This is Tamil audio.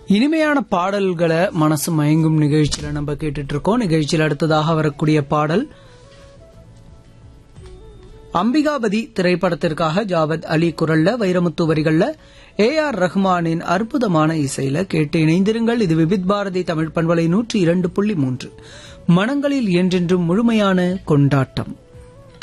இனிமையான பாடல்களை மனசு மயங்கும் நிகழ்ச்சியில நம்ம கேட்டுட்டு இருக்கோம். நிகழ்ச்சியில் அடுத்ததாக வரக்கூடிய பாடல் அம்பிகாபதி திரைப்படத்திற்காக ஜாவத் அலி குரல்ல, வைரமுத்து வரிகள்ல, AR ரஹ்மானின் அற்புதமான இசையில கேட்டு இணைந்திருங்கள். இது விபித் பாரதி தமிழ் பண்பலை 102.3 மனங்களில் என்றென்றும் முழுமையான கொண்டாட்டம்.